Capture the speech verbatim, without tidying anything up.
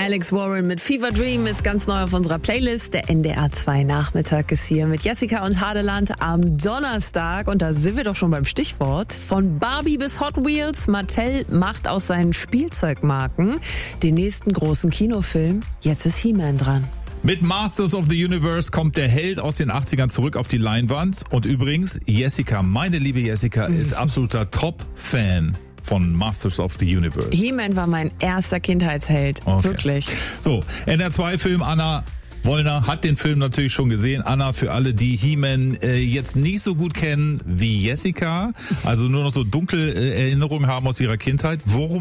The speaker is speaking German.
Alex Warren mit Fever Dream ist ganz neu auf unserer Playlist. Der N D R zwei Nachmittag ist hier mit Jessica und Hadeland am Donnerstag. Und da sind wir doch schon beim Stichwort. Von Barbie bis Hot Wheels, Mattel macht aus seinen Spielzeugmarken den nächsten großen Kinofilm. Jetzt ist He-Man dran. Mit Masters of the Universe kommt der Held aus den achtzigern zurück auf die Leinwand. Und übrigens, Jessica, meine liebe Jessica, ist absoluter Top-Fan von Masters of the Universe. He-Man war mein erster Kindheitsheld. Okay. Wirklich. So, N D R zwei Film Anna Wollner hat den Film natürlich schon gesehen. Anna, für alle, die He-Man äh, jetzt nicht so gut kennen wie Jessica, also nur noch so dunkle äh, Erinnerungen haben aus ihrer Kindheit, worum